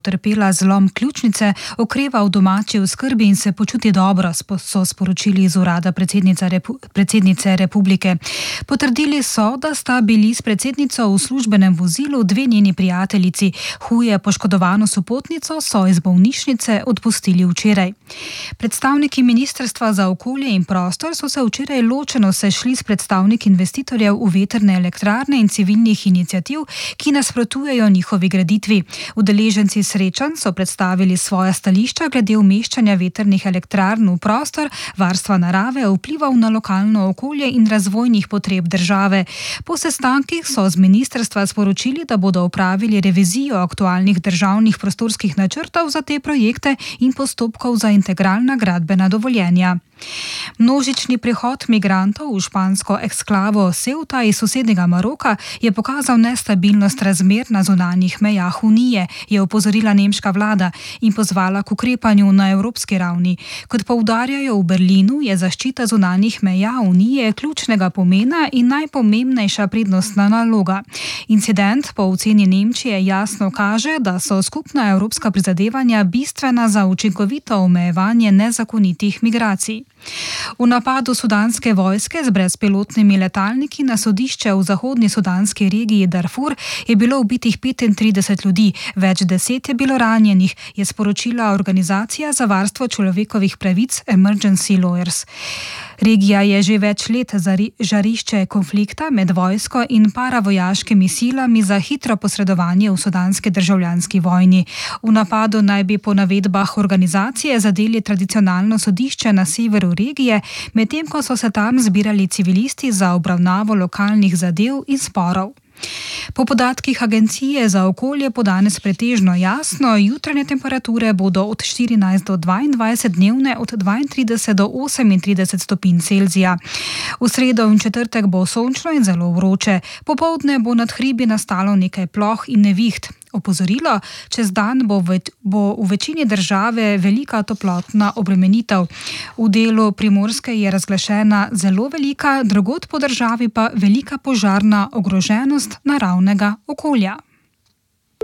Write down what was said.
Trpela zlom ključnice, okreva v domači oskrbi in se počuti dobro, so sporočili iz urada predsednice republike. Potrdili so, da sta bili s predsednico v službenem vozilu dve njeni prijateljici. Huje poškodovano sopotnico so iz bolnišnice odpustili včeraj. Predstavniki Ministrstva za okolje in prostor so se včeraj ločeno sešli s predstavniki investitorjev v vetrne elektrarne in civilnih iniciativ, ki nasprotujejo njihovi graditvi. Udeleženci srečanj so predstavili svoja stališča glede umeščanja vetrnih elektrarn v prostor, varstva narave, vplivov na lokalno okolje in razvojnih potreb države. Po sestankih so z ministrstva sporočili, da bodo opravili revizijo aktualnih državnih prostorskih načrtov za te projekte in postopkov za integralna gradbena dovoljenja. Množični prihod migrantov v špansko eksklavo Ceuta iz sosednjega Maroka je pokazal nestabilnost razmer na zunanjih mejah Unije, je opozorila nemška vlada in pozvala k ukrepanju na evropski ravni. Kot poudarjajo v Berlinu, je zaščita zunanjih meja Unije ključnega pomena in najpomembnejša prednostna naloga. Incident po oceni Nemčije jasno kaže, da so skupna evropska prizadevanja bistvena za učinkovito omejevanje nezakonitih migracij. V napadu sudanske vojske z brezpilotnimi letalniki na sodišče v zahodni sudanski regiji Darfur je bilo ubitih 35 ljudi, več 10 je bilo ranjenih, je sporočila organizacija za varstvo človekovih pravic Emergency Lawyers. Regija je že več let žarišče konflikta med vojsko in paravojaškimi silami za hitro posredovanje v sudanski državljanski vojni. V napadu naj bi po navedbah organizacije zadeli tradicionalno sodišče na severu regije, medtem ko so se tam zbirali civilisti za obravnavo lokalnih zadev in sporov. Po podatkih Agencije za okolje bo danes pretežno jasno, jutranje temperature bodo od 14 do 22, dnevne od 32 do 38 stopinj Celzija. V sredo in četrtek bo sončno in zelo vroče, popoldne bo nad hribi nastalo nekaj ploh in neviht. Opozorilo, čez dan bo v večini države velika toplotna obremenitev. V delu Primorske je razglašena zelo velika, drugod po državi pa velika požarna ogroženost naravnega okolja.